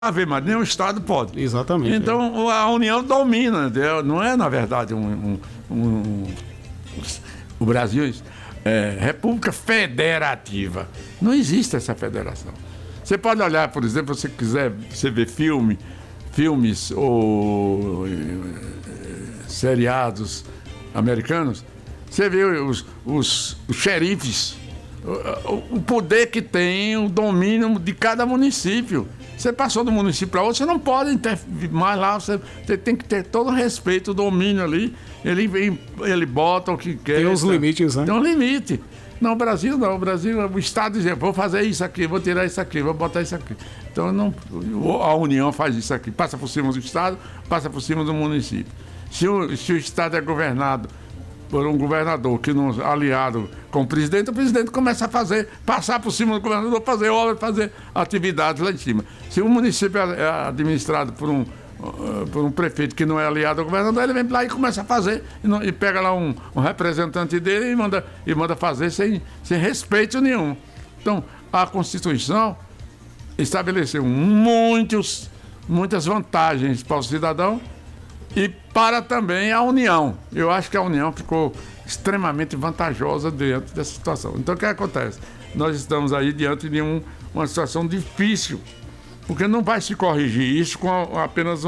Ave Maria, nenhum Estado pode. Exatamente. Então a União domina, não é, na verdade, o Brasil é República Federativa. Não existe essa federação. Você pode olhar, por exemplo, se você quiser ver filmes ou seriados americanos, você vê os xerifes, o poder que tem, o domínio de cada município. Você passou do município para outro, você não pode intervir mais lá, você tem que ter todo o respeito, o domínio ali. Ele bota o que quer. Tem os limites, né? Tem um limite. Não, o Brasil não. O Brasil, o Estado diz, vou fazer isso aqui, vou tirar isso aqui, vou botar isso aqui. Então a União faz isso aqui, passa por cima do Estado, passa por cima do município. Se o Estado é governado por um governador que não aliado com o presidente começa a passar por cima do governador, fazer obras, fazer atividades lá em cima. Se o município é administrado por um prefeito que não é aliado ao governador, ele vem lá e começa a fazer, e pega lá um representante dele e manda fazer sem respeito nenhum. Então, a Constituição estabeleceu muitas vantagens para o cidadão e para também a União. Eu acho que a União ficou extremamente vantajosa diante dessa situação. Então, o que acontece? Nós estamos aí diante de uma situação difícil, porque não vai se corrigir isso com apenas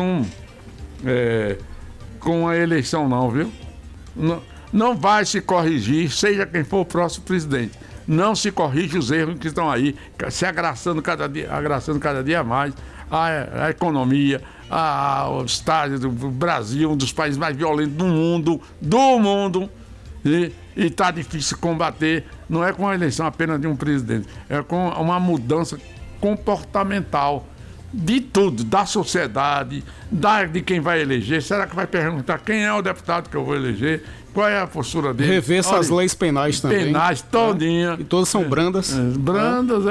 com a eleição, não, viu? Não vai se corrigir, seja quem for o próximo presidente. Não se corrige os erros que estão aí, se agraçando cada dia mais a economia, o estado do Brasil, um dos países mais violentos do mundo, e está difícil combater. Não é com a eleição apenas de um presidente, é com uma mudança comportamental de tudo, da sociedade, de quem vai eleger. Será que vai perguntar quem é o deputado que eu vou eleger? Qual é a postura dele? Rever essas leis penais também. Penais, todinha. E todas são brandas. Brandas,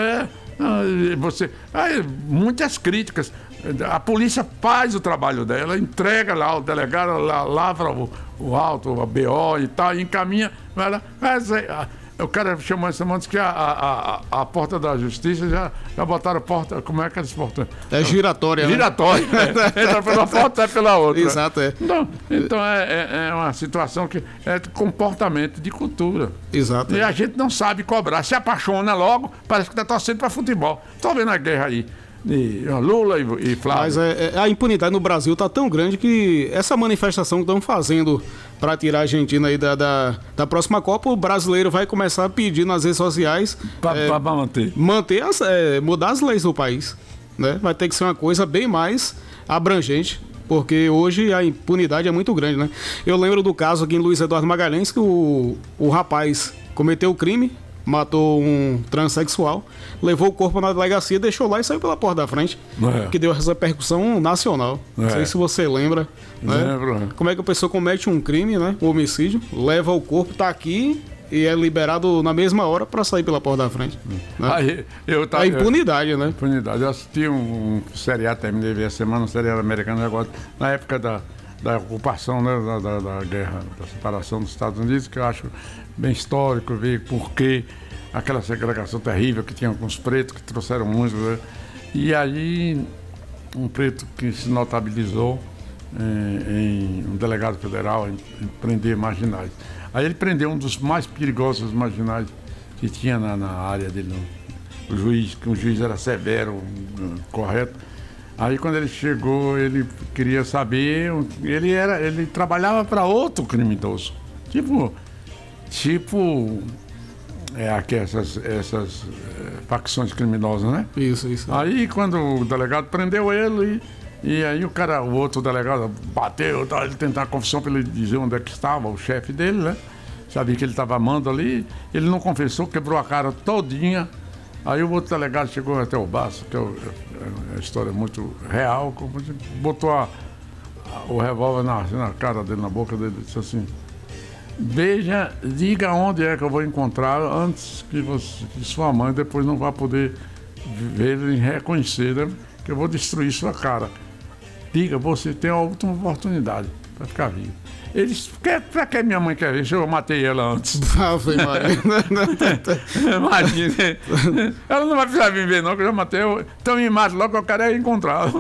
muitas críticas. A polícia faz o trabalho dela, entrega lá, o delegado lavra o auto, a BO e tal, e encaminha. O cara chamou essa mão, disse que a porta da justiça já botaram a porta. Como é que eles portam? É giratória. Giratória. Entra pela porta, sai pela outra. Exato, é. Então é uma situação que é de comportamento, de cultura. Exato. E a gente não sabe cobrar. Se apaixona logo, parece que está torcendo para futebol. Estou vendo a guerra aí. Lula e Flávio. Mas a impunidade no Brasil está tão grande que essa manifestação que estão fazendo para tirar a Argentina aí da próxima Copa, o brasileiro vai começar a pedir nas redes sociais para mudar as leis do país, né? Vai ter que ser uma coisa bem mais abrangente, porque hoje a impunidade é muito grande, né? Eu lembro do caso aqui em Luiz Eduardo Magalhães que o rapaz cometeu o crime, matou um transexual, levou o corpo na delegacia, deixou lá e saiu pela porta da frente, que deu essa repercussão nacional. Não sei se você lembra, né? Lembro. Como é que a pessoa comete um crime, né? Um homicídio, leva o corpo, tá aqui e é liberado na mesma hora para sair pela porta da frente. Né? Aí, a impunidade, né? Impunidade. Eu assisti um seriado, terminei de ver a semana, um seriado americano agora, na época da ocupação, né, da guerra, da separação dos Estados Unidos, que eu acho bem histórico, ver por que aquela segregação terrível que tinha com os pretos, que trouxeram muito, né? E aí um preto que se notabilizou em um delegado federal em prender marginais. Aí ele prendeu um dos mais perigosos marginais que tinha na área dele, o juiz era severo, correto. Aí quando ele chegou, ele queria saber, ele trabalhava para outro criminoso, tipo aqui essas facções criminosas, né? Isso. Aí quando o delegado prendeu ele, e aí o outro delegado bateu, ele tentou a confissão para ele dizer onde é que estava o chefe dele, né? Sabia que ele estava amando ali, ele não confessou, quebrou a cara todinha. Aí o outro delegado chegou até o baço, que é uma história muito real, botou o revólver na cara dele, na boca dele, e disse assim: diga onde é que eu vou encontrar antes que sua mãe depois não vá poder ver e reconhecer, né? Que eu vou destruir sua cara. diga, você tem a última oportunidade para ficar vivo. Eles, pra que minha mãe quer ver? Eu matei ela antes. Imagina. Ela não vai precisar viver, não, que eu já matei. Então me mata logo, eu quero encontrá-la.